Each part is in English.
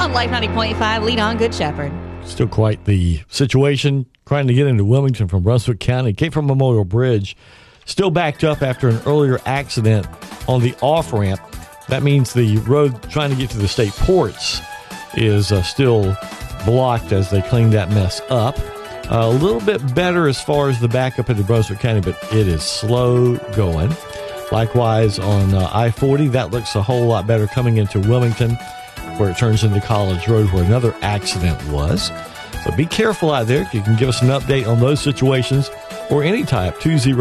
On Life 90.5, lead on Good Shepherd. Still quite the situation trying to get into Wilmington from Brunswick County. Cape Fear Memorial Bridge still backed up after an earlier accident on the off-ramp. That means the road trying to get to the state ports is still blocked as they clean that mess up. A little bit better as far as the backup into Brunswick County, but it is slow going. Likewise, on I-40, that looks a whole lot better coming into Wilmington, where it turns into College Road, where another accident was. So be careful out there. If you can give us an update on those situations or any type,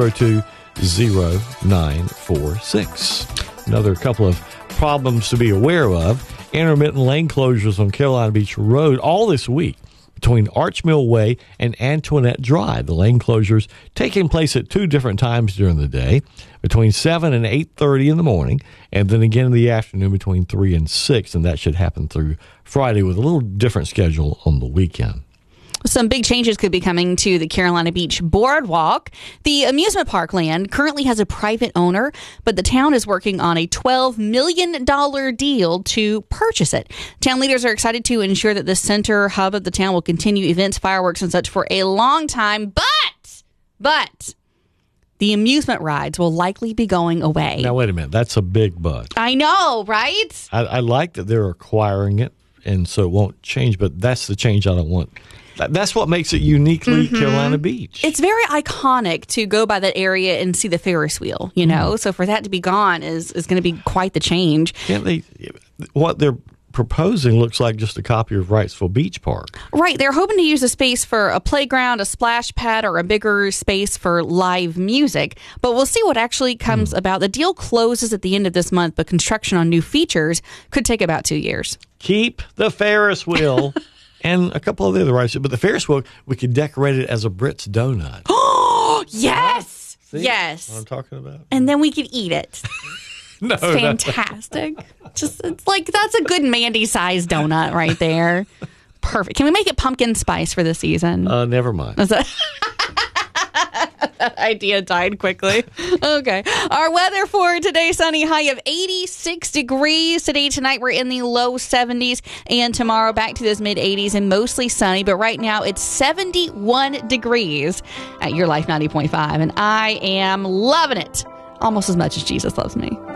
202-0946. Another couple of problems to be aware of. Intermittent lane closures on Carolina Beach Road all this week between Archmill Way and Antoinette Drive. The lane closures taking place at two different times during the day, between 7 and 8:30 in the morning, and then again in the afternoon between 3 and 6, and that should happen through Friday with a little different schedule on the weekend. Some big changes could be coming to the Carolina Beach Boardwalk. The amusement park land currently has a private owner, but the town is working on a $12 million deal to purchase it. Town leaders are excited to ensure that the center hub of the town will continue events, fireworks, and such for a long time, but the amusement rides will likely be going away. Now, wait a minute. That's a big but. I know, right? I like that they're acquiring it, and so it won't change, but that's the change I don't want. That's what makes it uniquely Carolina Beach. It's very iconic to go by that area and see the Ferris wheel, you know? So for that to be gone is going to be quite the change. Can't they? What they're proposing looks like just a copy of Wrightsville Beach Park. Right. They're hoping to use the space for a playground, a splash pad, or a bigger space for live music. But we'll see what actually comes about. The deal closes at the end of this month, but construction on new features could take about 2 years. Keep the Ferris wheel. And a couple of the other rides. But the Ferris wheel, we could decorate it as a Brits donut. Oh, yes. See yes. What I'm talking about? And then we could eat it. No, it's fantastic. It's like, that's a good Mandy-sized donut right there. Perfect. Can we make it pumpkin spice for the season? Never mind. That idea died quickly. Okay. Our weather for today, sunny, high of 86 degrees. Tonight, we're in the low 70s. And tomorrow, back to those mid-80s and mostly sunny. But right now, it's 71 degrees at Your Life 90.5. And I am loving it almost as much as Jesus loves me.